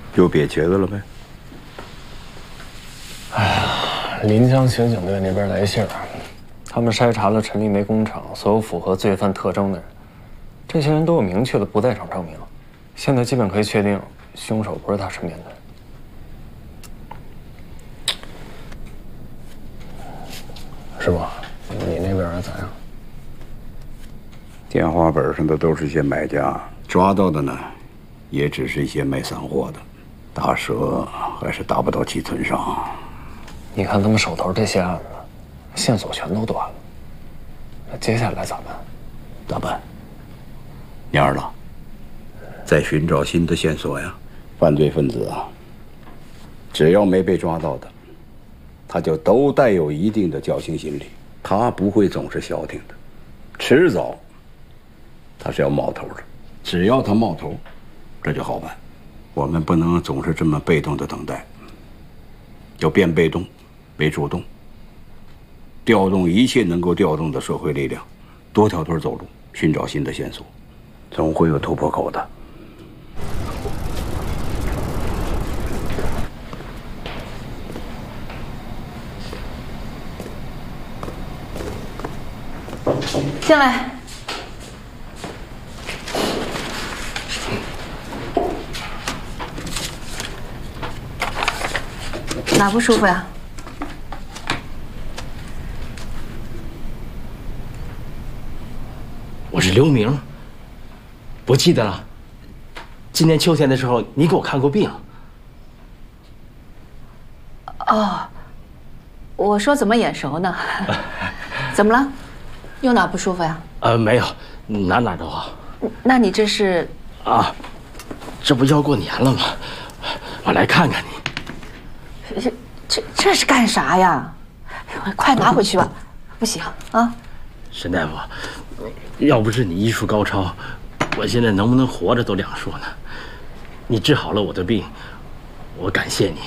有瘪茄子了没？ 哎呀，临江刑警队那边来信儿，他们筛查了陈立梅工厂所有符合罪犯特征的人，这些人都有明确的不在场证明，现在基本可以确定凶手不是他身边的人。师傅，你那边咋样？ 电话本上的都是一些买家，抓到的呢，也只是一些卖散货的，打折还是达不到七寸上。 你看他们手头这些案子，线索全都断了，那接下来咋办？ 咋办？蔫儿了，再寻找新的线索呀。犯罪分子啊，只要没被抓到的，他就都带有一定的侥幸心理，他不会总是消停的，迟早他是要冒头的。只要他冒头，这就好办。我们不能总是这么被动的等待，要变被动为主动，调动一切能够调动的社会力量，多条腿走路，寻找新的线索，总会有突破口的。 进来。哪不舒服呀？ 我是刘明，不记得了。今年秋天的时候，你给我看过病。 哦，我说怎么眼熟呢？怎么了？又哪不舒服呀？ 没有，哪都好。 那你这是？ 啊，这不要过年了吗？我来看看你。 这是干啥呀？快拿回去吧！不行啊！ 沈大夫，要不是你医术高超，我现在能不能活着都两说呢。你治好了我的病，我感谢你。